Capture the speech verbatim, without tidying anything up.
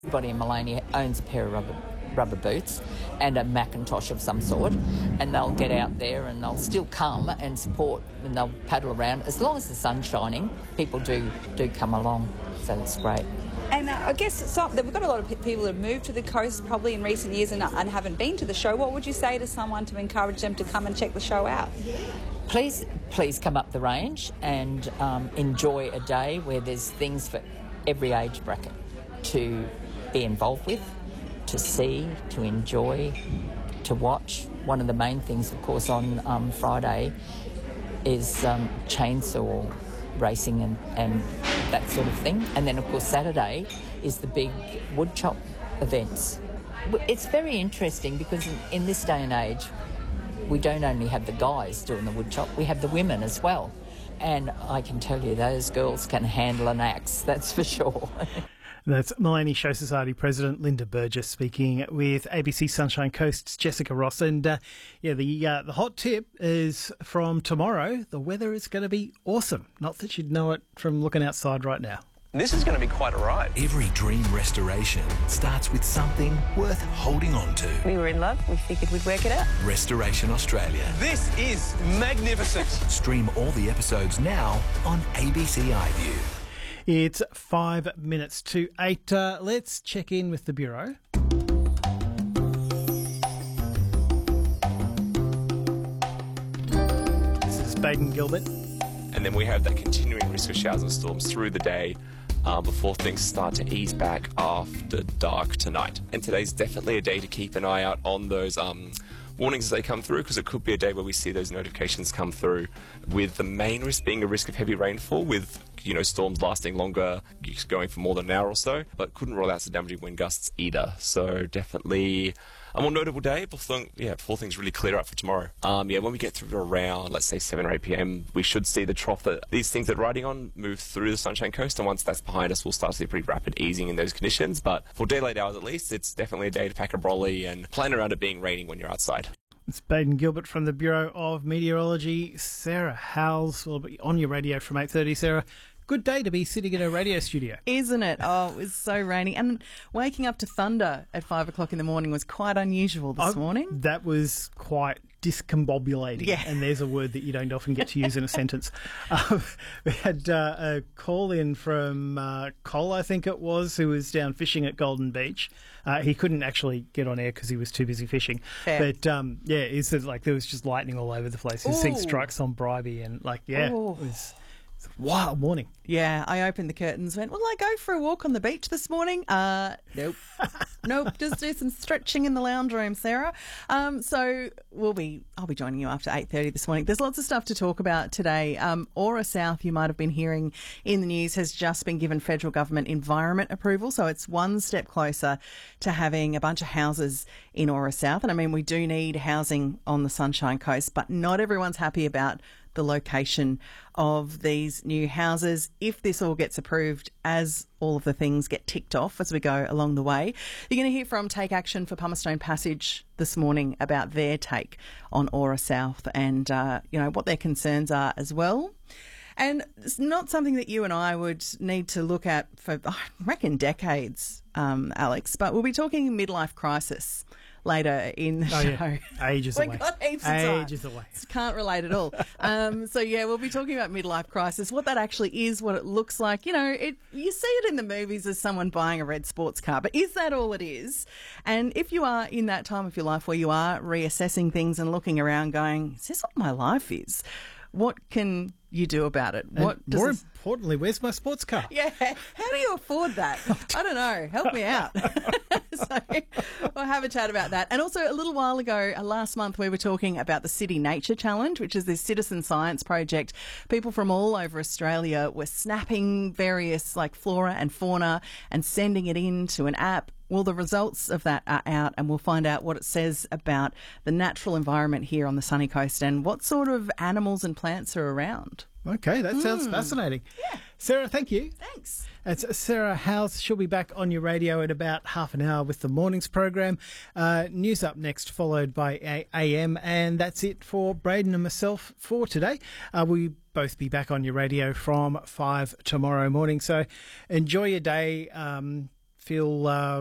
Everybody in Maleny owns a pair of rubber, rubber boots and a Macintosh of some sort, and they'll get out there and they'll still come and support, and they'll paddle around. As long as the sun's shining, people do, do come along, so it's great. And uh, I guess some, we've got a lot of people that have moved to the coast probably in recent years and, and haven't been to the show. What would you say to someone to encourage them to come and check the show out? Please, please come up the range and um, enjoy a day where there's things for every age bracket to be involved with, to see, to enjoy, to watch. One of the main things, of course, on um, Friday is um, chainsaw racing and, and that sort of thing. And then, of course, Saturday is the big woodchop events. It's very interesting because in, in this day and age, we don't only have the guys doing the woodchop, we have the women as well. And I can tell you, those girls can handle an axe, that's for sure. That's Maleny Show Society President Linda Burgess speaking with A B C Sunshine Coast's Jessica Ross. And uh, yeah, the uh, the hot tip is from tomorrow. The weather is going to be awesome. Not that you'd know it from looking outside right now. This is going to be quite a ride. Every dream restoration starts with something worth holding on to. We were in love. We figured we'd work it out. Restoration Australia. This is magnificent. Stream all the episodes now on A B C iView. It's five minutes to eight. Uh, let's check in with the Bureau. This is Baden Gilbert. And then we have that continuing risk of showers and storms through the day uh, before things start to ease back after dark tonight. And today's definitely a day to keep an eye out on those um, warnings as they come through, because it could be a day where we see those notifications come through, with the main risk being a risk of heavy rainfall, with you know storms lasting longer, going for more than an hour or so, but couldn't rule out some damaging wind gusts either. So definitely a more notable day before, yeah, before things really clear up for tomorrow. Um, yeah, when we get through to around, let's say, seven or eight p m, we should see the trough that these things that are riding on move through the Sunshine Coast, and once that's behind us, we'll start to see a pretty rapid easing in those conditions. But for daylight hours at least, it's definitely a day to pack a brolly and plan around it being raining when you're outside. It's Baden Gilbert from the Bureau of Meteorology. Sarah Howells will be on your radio from eight thirty. Sarah, good day to be sitting in a radio studio. Isn't it? Oh, it was so rainy. And waking up to thunder at five o'clock in the morning was quite unusual this oh, morning. That was quite discombobulating. Yeah. And there's a word that you don't often get to use in a sentence. Um, we had uh, a call in from uh, Cole, I think it was, who was down fishing at Golden Beach. Uh, he couldn't actually get on air because he was too busy fishing. Fair. But um, yeah, he said like there was just lightning all over the place. His thing struck on Bribey and like, yeah, Ooh. it was... Wild morning. Yeah, I opened the curtains, went, will I go for a walk on the beach this morning? Uh, nope. Nope, just do some stretching in the lounge room, Sarah. Um, so we'll be, I'll be joining you after eight thirty this morning. There's lots of stuff to talk about today. Um, Aura South, you might have been hearing in the news, has just been given federal government environment approval. So it's one step closer to having a bunch of houses in Aura South. And I mean, we do need housing on the Sunshine Coast, but not everyone's happy about the location of these new houses. If this all gets approved, as all of the things get ticked off as we go along the way, you're going to hear from Take Action for Pumicestone Passage this morning about their take on Aura South and, uh, you know, what their concerns are as well. And it's not something that you and I would need to look at for, I reckon, decades, um, Alex, but we'll be talking midlife crisis later in the oh, show. Yeah. Ages We've away. got heaps of time. Ages away. Can't relate at all. um, so, yeah, we'll be talking about midlife crisis, what that actually is, what it looks like. You know, it you see it in the movies as someone buying a red sports car, but is that all it is? And if you are in that time of your life where you are reassessing things and looking around going, is this what my life is? What can you do about it? What and does more this... importantly, where's my sports car? Yeah, how do you afford that? I don't know. Help me out. So we'll have a chat about that. And also a little while ago, uh, last month, we were talking about the City Nature Challenge, which is this citizen science project. People from all over Australia were snapping various like flora and fauna and sending it into an app. Well, the results of that are out, and we'll find out what it says about the natural environment here on the sunny coast and what sort of animals and plants are around. Okay, that sounds Mm. fascinating. Yeah. Sarah, thank you. Thanks. It's Sarah Howells. She'll be back on your radio in about half an hour with the morning's program. Uh, news up next, followed by A M, and that's it for Braden and myself for today. Uh, we'll both be back on your radio from five tomorrow morning, so enjoy your day. Um, feel uh,